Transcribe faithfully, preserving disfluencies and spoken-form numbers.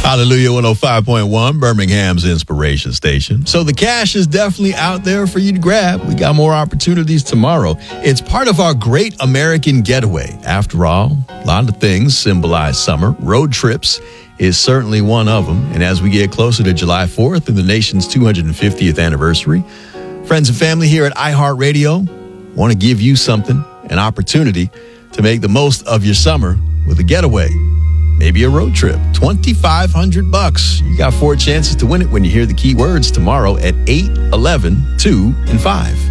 Hallelujah one oh five point one, Birmingham's inspiration station. So the cash is definitely out there for you to grab. We got more opportunities tomorrow. It's part of our Great American Getaway. After all, a lot of things symbolize summer. Road trips is certainly one of them. And as we get closer to July fourth and the nation's two hundred fiftieth anniversary, friends and family here at iHeartRadio want to give you something, an opportunity to make the most of your summer with a getaway. Maybe a road trip. twenty-five hundred bucks. You got four chances to win it when you hear the key words tomorrow at eight, eleven, two, and five.